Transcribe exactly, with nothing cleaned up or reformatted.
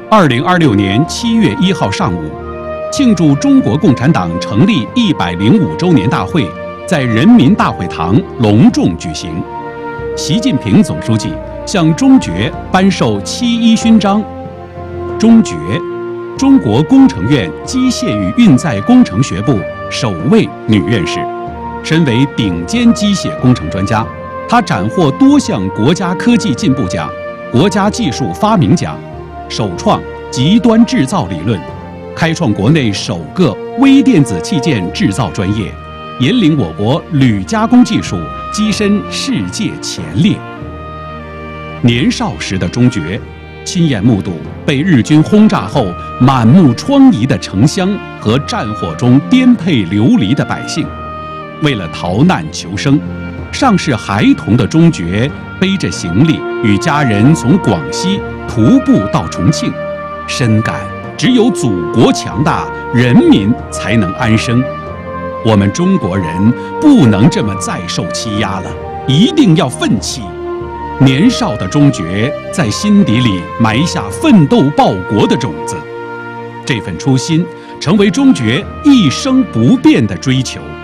二零二六年七月一号上午，庆祝中国共产党成立一百零五周年大会在人民大会堂隆重举行。习近平总书记向中爵颁授七一勋章。中爵，中国工程院机械与运载工程学部首位女院士。身为顶尖机械工程专家，她斩获多项国家科技进步奖、国家技术发明奖，首创极端制造理论，开创国内首个微电子器件制造专业，引领我国铝加工技术跻身世界前列。年少时的中爵，亲眼目睹被日军轰炸后满目疮痍的城乡和战火中颠沛流离的百姓。为了逃难求生，尚是孩童的中爵背着行李，与家人从广西徒步到重庆，深感只有祖国强大，人民才能安生。我们中国人不能这么再受欺压了，一定要奋起。年少的中爵在心底里埋下奋斗报国的种子，这份初心成为中爵一生不变的追求。